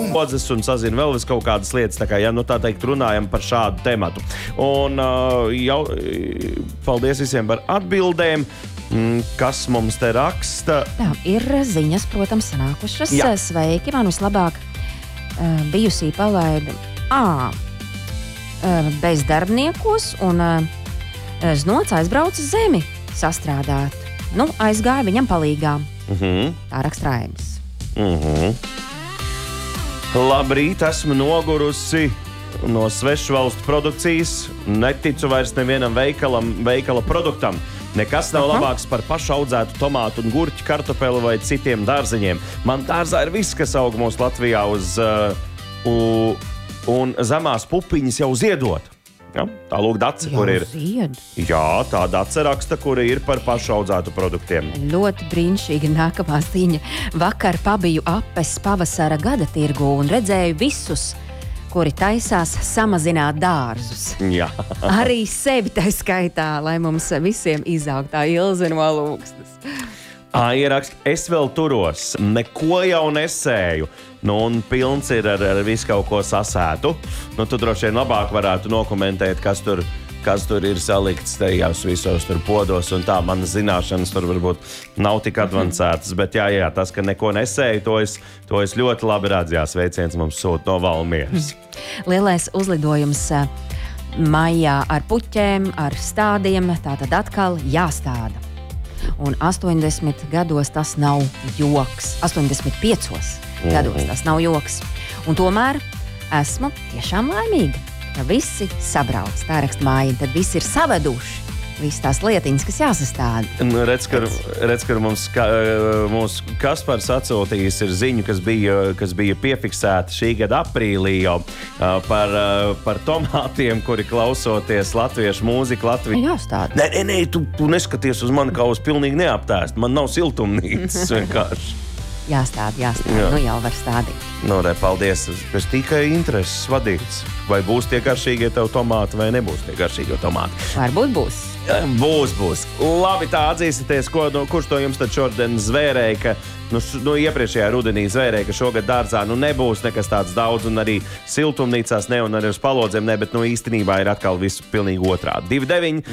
podzes un sazina vēl vis kaut kādas lietas, tā kā, ja, nu tā teikt, runājam par šādu tematu. Un paldies visiem par atbildēm. Kas mums te raksta? Tā, ir ziņas, protams, sanākušas. Jā. Sveiki, man vislabāk bijusī palaida bezdarbniekos un Znots aizbrauca zemi sastrādāt. Nu, aizgāja viņam palīgā. Tā raksta Raimis. Labrīt, esmu nogurusi no svešu valstu produkcijas. Neticu vairs nevienam veikala produktam. Nekas nav labāks par pašu audzētu tomātu un gurķu, kartupeli vai citiem dārzeņiem. Man dārzā ir viss, kas aug mūsu Latvijā un zemās pupiņas jau ziedot. Ja? Tā lūk Dace, kur ir. Zied. Jā, tā Dace raksta, kura ir par pašu audzētu produktiem. Ļoti brīnišķīgi nākamā ziņa. Vakar pabiju apes pavasara gada tirgu un redzēju visus, kuri taisās samazināt dārzus. Jā. Arī sevi tā skaitā, lai mums visiem izaug tā Ilze no Lūkstas. Ierakst, es vēl turos, neko jau nesēju. Nu, un pilns ir ar visu kaut ko sasētu. Nu, tu droši vien labāk varētu nokomentēt, kas tur ir salikts tajās visos tur podos un tā. Manas zināšanas tur varbūt nav tik advancētas, bet jā, tas, ka neko nesēju, to es ļoti labi redzu. Jā, sveiciens mums sūta no Valmieras. Lielais uzlidojums maijā ar puķēm, ar stādiem, tātad atkal jāstāda. Un 80 gados tas nav joks. 85 gados tas nav joks. Un tomēr esmu tiešām laimīga, ka visi sabrauc. Tā raksta Māja, tad visi ir saveduši. Visas tās lietiņas, kas jāsastāda. Nu, redz, ka mūsu Kaspars atsūtījis ir ziņu, kas bija piefiksēta šī gada aprīlī jau par tomātiem, kuri klausoties latviešu mūziku Jāstāda. Nē, tu neskaties uz mani kā uz pilnīgi neaptēst. Man nav siltumnīcas vienkārši. Jāstāda. Jā. Nu jau var stādīt. Nu, paldies. Es tikai intereses vadīts. Vai būs tie garšīgie tev tomāti vai nebūs tie garšīgie tomāti? Varbūt būs. Būs. Labi, tā atzīsieties, kurš to jums tad šodien zvērēja, ka iepriekšējā rudenī zvērēja, ka šogad dārzā nebūs nekas tāds daudz un arī siltumnīcās ne un arī uz palodzēm ne, bet īstenībā ir atkal visu pilnīgi otrādi. 29